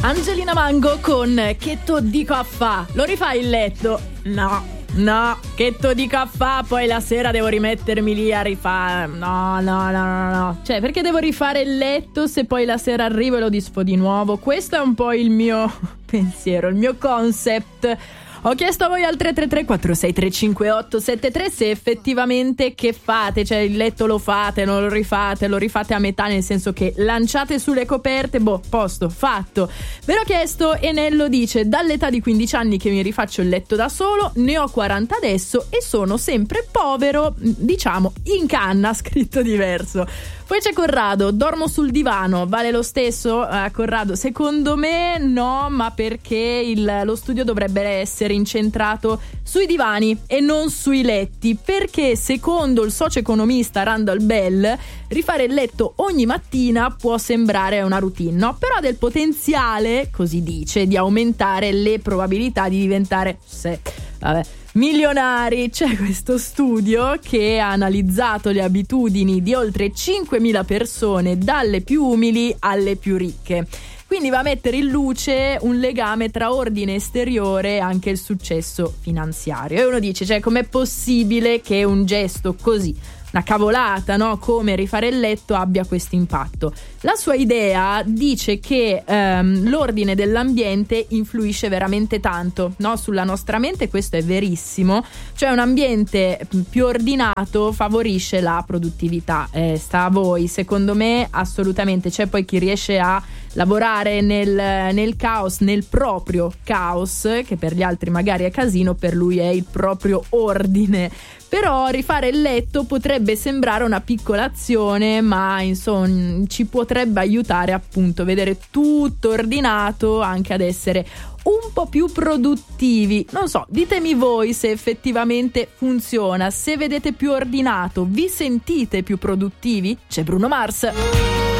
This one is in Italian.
Angelina Mango con Che to dico a fa? Lo rifai il letto? No, che to dico a fa? Poi la sera devo rimettermi lì a rifare. No. Cioè, perché devo rifare il letto se poi la sera arrivo e lo disfo di nuovo? Questo è un po' il mio pensiero, il mio concept. Ho chiesto a voi al 333-463-5873 se effettivamente che fate, cioè il letto lo fate, non lo rifate a metà, nel senso che lanciate sulle coperte, posto, fatto. Ve l'ho chiesto e Nello dice: dall'età di 15 anni che mi rifaccio il letto da solo, ne ho 40 adesso e sono sempre povero, diciamo in canna, scritto diverso. Poi c'è Corrado, dormo sul divano, vale lo stesso? Corrado, secondo me no, ma perché lo studio dovrebbe essere incentrato sui divani e non sui letti, perché secondo il socio-economista Randall Bell rifare il letto ogni mattina può sembrare una routine, no? Però ha del potenziale, così dice, di aumentare le probabilità di diventare milionari. C'è questo studio che ha analizzato le abitudini di oltre 5.000 persone, dalle più umili alle più ricche. Quindi va a mettere in luce un legame tra ordine esteriore e anche il successo finanziario. E uno dice, cioè, com'è possibile che un gesto così, una cavolata, no? Come rifare il letto, abbia questo impatto? La sua idea dice che l'ordine dell'ambiente influisce veramente tanto, no? Sulla nostra mente. Questo è verissimo, cioè un ambiente più ordinato favorisce la produttività. Sta a voi, secondo me assolutamente. C'è poi chi riesce a lavorare nel caos, nel proprio caos, che per gli altri magari è casino, per lui è il proprio ordine. Però rifare il letto potrebbe sembrare una piccola azione, ma insomma ci potrebbe aiutare, appunto, vedere tutto ordinato, anche ad essere un po' più produttivi. Non so, ditemi voi se effettivamente funziona, se vedete più ordinato, vi sentite più produttivi? C'è Bruno Mars.